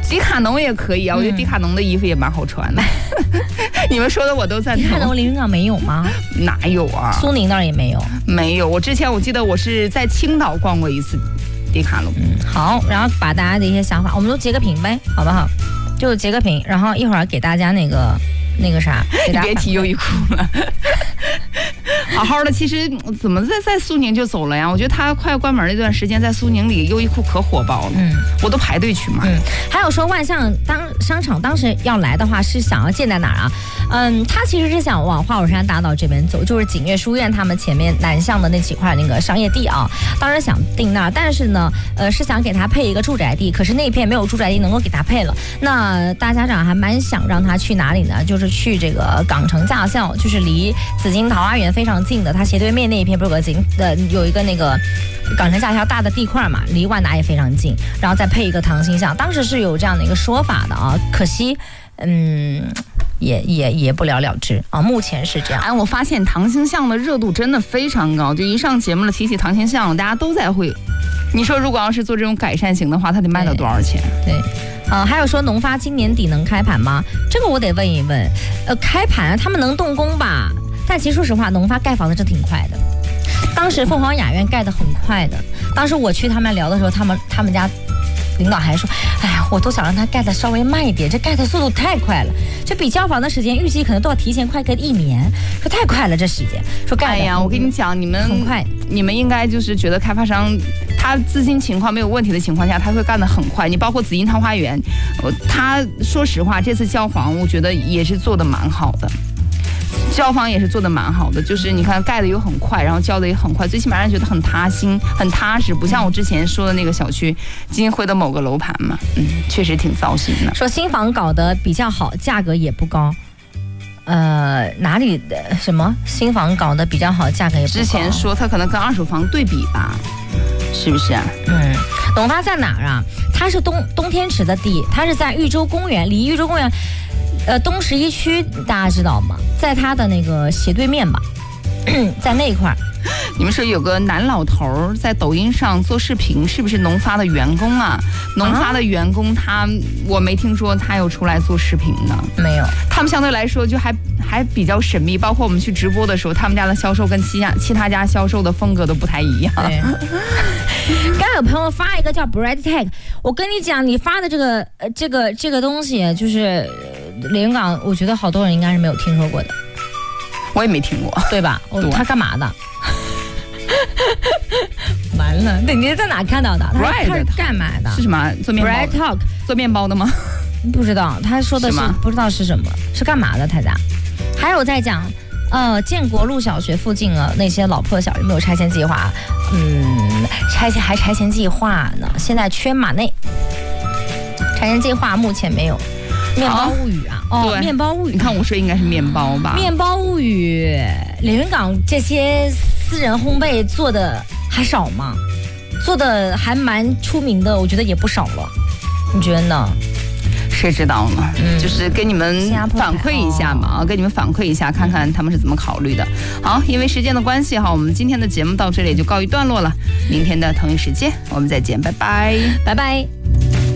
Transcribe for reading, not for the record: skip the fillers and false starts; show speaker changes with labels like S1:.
S1: 迪卡侬也可以啊，我觉得迪卡侬的衣服也蛮好穿的。你们说的我都赞同。
S2: 迪卡侬连云港没有吗？
S1: 哪有啊？
S2: 苏宁那儿也没有。
S1: 没有，我记得我是在青岛逛过一次迪卡侬。
S2: 好，然后把大家的一些想法，我们都截个屏呗，好不好？就截个屏，然后一会儿给大家那个啥，给大家
S1: 别提优衣库了。好好的，其实怎么在苏宁就走了呀？我觉得他快关门那段时间，在苏宁里优衣库可火爆了，我都排队去买。
S2: 还有说万象商场当时要来的话，是想要建在哪儿啊？他其实是想往花果山大道这边走，就是景悦书院他们前面南向的那几块那个商业地啊。当时想定那儿，但是呢，是想给他配一个住宅地，可是那片没有住宅地能够给他配了。那大家长还蛮想让他去哪里呢？就是去这个港城驾校，就是离紫金桃花源非常近的，它斜对面那一片不是有一个那个港城驾校大的地块嘛，离万达也非常近，然后再配一个唐星巷，当时是有这样的一个说法的啊，可惜也不了了之啊，目前是这样。
S1: 我发现唐星巷的热度真的非常高，就一上节目了提起唐星巷，大家都在会。你说如果要是做这种改善型的话，它得卖到多少钱？
S2: 对。还有说农发今年底能开盘吗？这个我得问一问。开盘他们能动工吧？但其实说实话，农发盖房子是挺快的。当时凤凰雅苑盖得很快的。当时我去他们聊的时候，他们家领导还说：“哎呀，我都想让他盖得稍微慢一点，这盖的速度太快了，就比交房的时间预计可能都要提前快个1年，说太快了这时间。说盖的。哎呀，
S1: 我跟你讲，你们
S2: 很快，
S1: 你们应该就是觉得开发商他资金情况没有问题的情况下，他会干得很快。你包括紫金桃花源，他说实话，这次交房我觉得也是做得蛮好的。交房也是做得蛮好的，就是你看盖的又很快，然后交的也很快，最起码让人觉得很踏心、很踏实，不像我之前说的那个小区金辉的某个楼盘嘛，确实挺糟心的。
S2: 说新房搞得比较好，价格也不高。哪里的什么新房搞得比较好，价格也不高？
S1: 之前说他可能跟二手房对比吧，是不是啊？
S2: 农发在哪儿啊？它是东天池的地，它是在豫州公园，离豫州公园。东11区大家知道吗？在他的那个斜对面吧，在那一块。
S1: 你们说有个男老头在抖音上做视频，是不是农发的员工啊？农发的员工我没听说他有出来做视频呢。
S2: 没有，
S1: 他们相对来说就还比较神秘，包括我们去直播的时候，他们家的销售跟其他家销售的风格都不太一样。
S2: 对。刚有朋友发一个叫 Bread Tag， 我跟你讲，你发的这个东西就是连云港，我觉得好多人应该是没有听说过的。
S1: 我也没听过，
S2: 对吧？他干嘛的？完了，你在哪看到的？他是干嘛的？
S1: 是什么？做面包
S2: ？Bread Talk
S1: 做面包的吗？
S2: 不知道，他说的是不知道是什么，是干嘛的？他家还有在讲，建国路小学附近那些老破小有没有拆迁计划？拆迁计划呢？现在缺马内，拆迁计划目前没有。面包物语啊，
S1: 对，
S2: 面包物语。
S1: 你看我说应该是面包吧？
S2: 面包物语，连云港这些私人烘焙做的还少吗？做的还蛮出名的，我觉得也不少了。你觉得呢？
S1: 谁知道呢？就是给你们反馈一下嘛，给你们反馈一下，看看他们是怎么考虑的。好，因为时间的关系哈，我们今天的节目到这里就告一段落了。明天的同一时间我们再见，拜拜，
S2: 拜拜。